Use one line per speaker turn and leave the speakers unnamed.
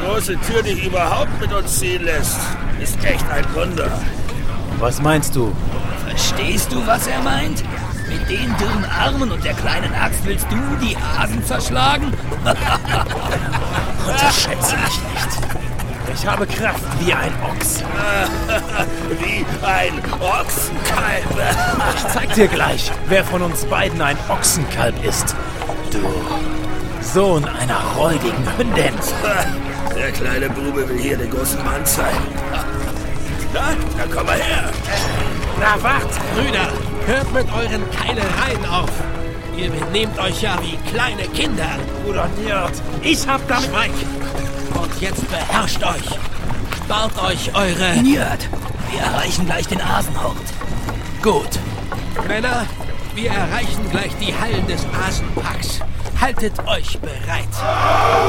große Tür dich überhaupt mit uns ziehen lässt, ist echt ein Wunder.
Was meinst du?
Verstehst du, was er meint? Mit den dürren Armen und der kleinen Axt willst du die Hasen zerschlagen?
Unterschätze mich nicht. Ich habe Kraft wie ein Ochs.
Wie ein Ochsenkalb.
Ich zeig dir gleich, wer von uns beiden ein Ochsenkalb ist. Du Sohn einer räudigen Hündin.
Der kleine Bube will hier den großen Mann zeigen. Na, komm mal her.
Na wart, Brüder, hört mit euren Keilereien auf. Ihr benehmt euch ja wie kleine Kinder.
Bruder Njörd, ich hab damit...
Schweig! Und jetzt beherrscht euch. Spart euch eure...
Njörd, wir erreichen gleich den Asenhort.
Gut. Männer, wir erreichen gleich die Hallen des Asenpacks. Haltet euch bereit.